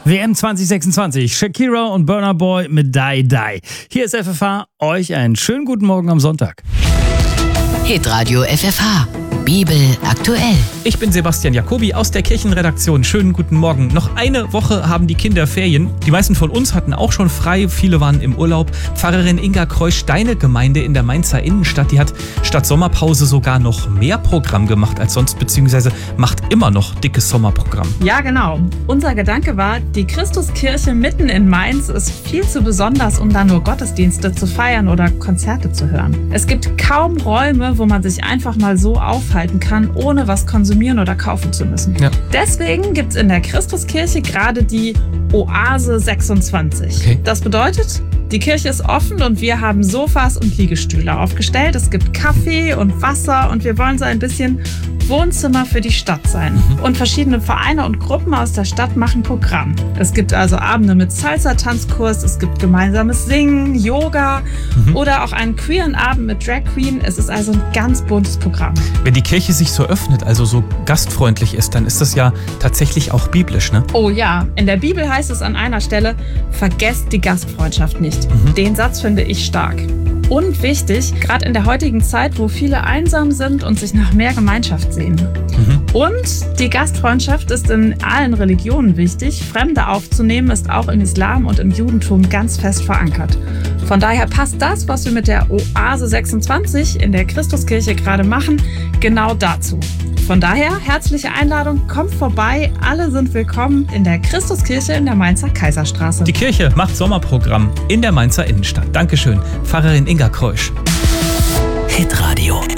WM 2026, Shakira und Burna Boy mit Die Die. Hier ist FFH, euch einen schönen guten Morgen am Sonntag. Hitradio FFH, Bibel aktuell. Ich bin Sebastian Jacobi aus der Kirchenredaktion. Schönen guten Morgen. Noch eine Woche haben die Kinder Ferien. Die meisten von uns hatten auch schon frei, viele waren im Urlaub. Pfarrerin Inga Kreusch, deine Gemeinde in der Mainzer Innenstadt, die hat statt Sommerpause sogar noch mehr Programm gemacht als sonst, beziehungsweise macht immer noch dickes Sommerprogramm. Ja, genau. Unser Gedanke war, die Christuskirche mitten in Mainz ist viel zu besonders, um da nur Gottesdienste zu feiern oder Konzerte zu hören. Es gibt kaum Räume, wo man sich einfach mal so aufhalten kann, ohne was konsumieren oder kaufen zu müssen. Ja. Deswegen gibt es in der Christuskirche gerade die Oase 26. Okay. Das bedeutet, die Kirche ist offen und wir haben Sofas und Liegestühle aufgestellt. Es gibt Kaffee und Wasser und wir wollen so ein bisschen Wohnzimmer für die Stadt sein. Und verschiedene Vereine und Gruppen aus der Stadt machen Programm. Es gibt also Abende mit Salsa-Tanzkurs, es gibt gemeinsames Singen, Yoga oder auch einen queeren Abend mit Drag Queen. Es ist also ein ganz buntes Programm. Wenn die Kirche sich so öffnet, also so gastfreundlich ist, dann ist das ja tatsächlich auch biblisch, ne? Oh ja, in der Bibel heißt es an einer Stelle, vergesst die Gastfreundschaft nicht. Den Satz finde ich stark. Und wichtig, gerade in der heutigen Zeit, wo viele einsam sind und sich nach mehr Gemeinschaft sehen. Und die Gastfreundschaft ist in allen Religionen wichtig. Fremde aufzunehmen ist auch im Islam und im Judentum ganz fest verankert. Von daher passt das, was wir mit der Oase 26 in der Christuskirche gerade machen, genau dazu. Von daher, herzliche Einladung, kommt vorbei, alle sind willkommen in der Christuskirche in der Mainzer Kaiserstraße. Die Kirche macht Sommerprogramm in der Mainzer Innenstadt. Dankeschön, Pfarrerin Inga Kreusch. Hitradio